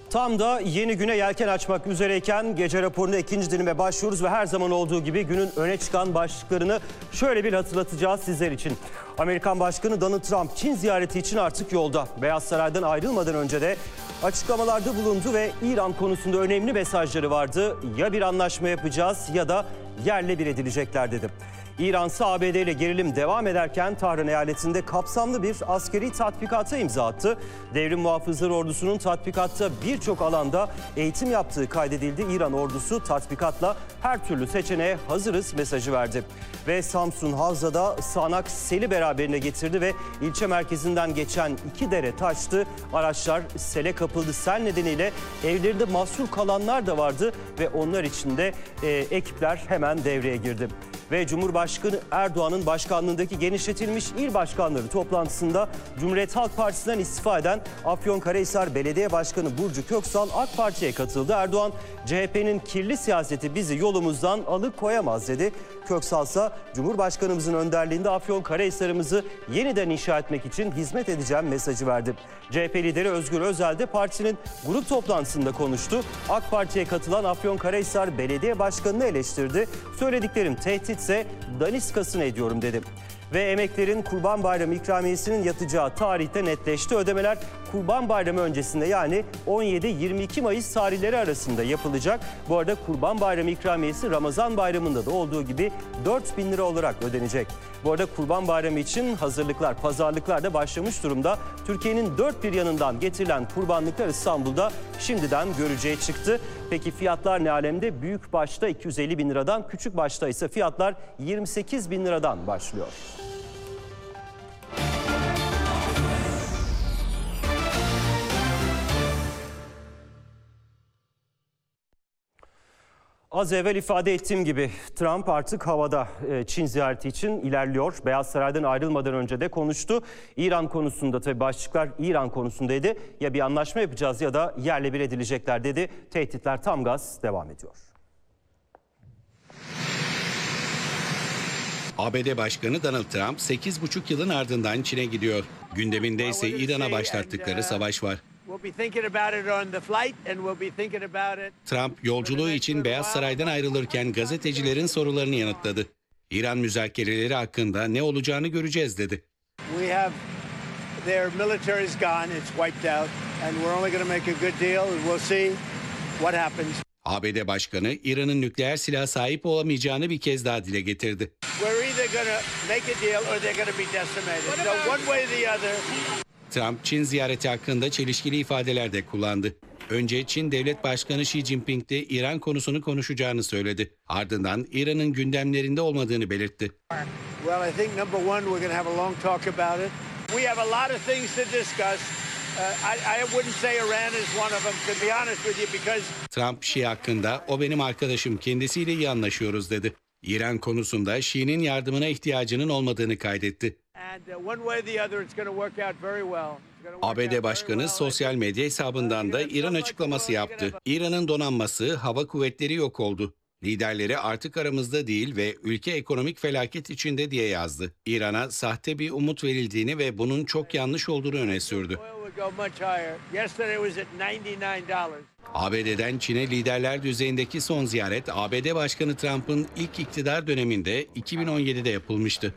Tam da yeni güne yelken açmak üzereyken gece raporuna ikinci dilime başlıyoruz ve her zaman olduğu gibi günün öne çıkan başlıklarını şöyle bir hatırlatacağız sizler için. Amerikan Başkanı Donald Trump Çin ziyareti için artık yolda. Beyaz Saray'dan ayrılmadan önce de açıklamalarda bulundu ve İran konusunda önemli mesajları vardı. Ya bir anlaşma yapacağız ya da yerle bir edilecekler dedi. İran ise ABD ile gerilim devam ederken Tahran eyaletinde kapsamlı bir askeri tatbikata imza attı. Devrim Muhafızları Ordusu'nun tatbikatta birçok alanda eğitim yaptığı kaydedildi. İran ordusu tatbikatla her türlü seçeneğe hazırız mesajı verdi. Ve Samsun Havza'da sağanak seli beraberine getirdi ve ilçe merkezinden geçen iki dere taştı. Araçlar sele kapıldı. Sel nedeniyle evlerinde mahsur kalanlar da vardı ve onlar için de ekipler hemen devreye girdi. Ve Cumhurbaşkanı Erdoğan'ın başkanlığındaki genişletilmiş il başkanları toplantısında Cumhuriyet Halk Partisi'nden istifa eden Afyonkarahisar Belediye Başkanı Burcu Köksal AK Parti'ye katıldı. Erdoğan, CHP'nin kirli siyaseti bizi yolumuzdan alıkoyamaz dedi. Köksal ise Cumhurbaşkanımızın önderliğinde Afyonkarahisar'ımızı yeniden inşa etmek için hizmet edeceğim mesajı verdi. CHP lideri Özgür Özel de partinin grup toplantısında konuştu. AK Parti'ye katılan Afyonkarahisar Belediye Başkanı'nı eleştirdi. Söylediklerim tehditse daniskasını ediyorum dedi. Ve emeklerin Kurban Bayramı ikramiyesinin yatacağı tarihte netleşti. Ödemeler Kurban Bayramı öncesinde yani 17-22 Mayıs tarihleri arasında yapılacak. Bu arada Kurban Bayramı ikramiyesi Ramazan Bayramı'nda da olduğu gibi 4.000 lira olarak ödenecek. Bu arada Kurban Bayramı için hazırlıklar, pazarlıklar da başlamış durumda. Türkiye'nin dört bir yanından getirilen kurbanlıklar İstanbul'da şimdiden görücüye çıktı. Peki fiyatlar ne alemde? Büyük başta 250 bin liradan, küçük başta ise fiyatlar 28 bin liradan başlıyor. Az evvel ifade ettiğim gibi Trump artık havada Çin ziyareti için ilerliyor. Beyaz Saray'dan ayrılmadan önce de konuştu. İran konusunda tabii başlıklar İran konusundaydı. Ya bir anlaşma yapacağız ya da yerle bir edilecekler dedi. Tehditler tam gaz devam ediyor. ABD Başkanı Donald Trump 8,5 yılın ardından Çin'e gidiyor. Gündeminde ise İran'a başlattıkları savaş var. Trump yolculuğu için Beyaz Saray'dan ayrılırken gazetecilerin sorularını yanıtladı. İran müzakereleri hakkında ne olacağını göreceğiz dedi. ABD Başkanı İran'ın nükleer silah sahip olamayacağını bir kez daha dile getirdi. Trump, Çin ziyareti hakkında çelişkili ifadeler de kullandı. Önce Çin Devlet Başkanı Xi Jinping'le İran konusunu konuşacağını söyledi. Ardından İran'ın gündemlerinde olmadığını belirtti. Trump, Xi hakkında o benim arkadaşım, kendisiyle iyi anlaşıyoruz dedi. İran konusunda Xi'nin yardımına ihtiyacının olmadığını kaydetti. ABD Başkanı sosyal medya hesabından da İran açıklaması yaptı. İran'ın donanması, hava kuvvetleri yok oldu. Liderleri artık aramızda değil ve ülke ekonomik felaket içinde diye yazdı. İran'a sahte bir umut verildiğini ve bunun çok yanlış olduğunu öne sürdü. ABD'den Çin'e liderler düzeyindeki son ziyaret ABD Başkanı Trump'ın ilk iktidar döneminde 2017'de yapılmıştı.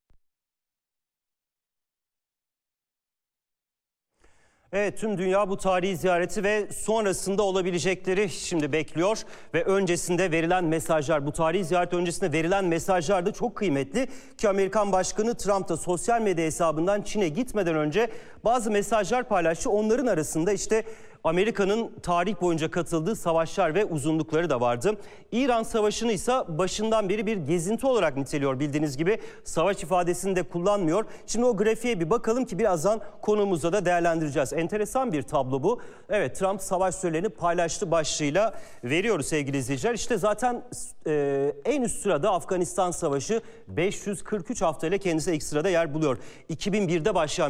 Evet, tüm dünya bu tarihi ziyareti ve sonrasında olabilecekleri şimdi bekliyor ve öncesinde verilen mesajlar, bu tarihi ziyaret öncesinde verilen mesajlar da çok kıymetli ki Amerikan Başkanı Trump da sosyal medya hesabından Çin'e gitmeden önce bazı mesajlar paylaştı. Onların arasında işte Amerika'nın tarih boyunca katıldığı savaşlar ve uzunlukları da vardı. İran Savaşı'nı ise başından beri bir gezinti olarak niteliyor bildiğiniz gibi. Savaş ifadesini de kullanmıyor. Şimdi o grafiğe bir bakalım ki birazdan konumuzda da değerlendireceğiz. Enteresan bir tablo bu. Evet, Trump savaş sürelerini paylaştı başlığıyla veriyoruz sevgili izleyiciler. İşte zaten en üst sırada Afganistan Savaşı 543 haftayla kendisi ilk sırada yer buluyor. 2001'de başlayan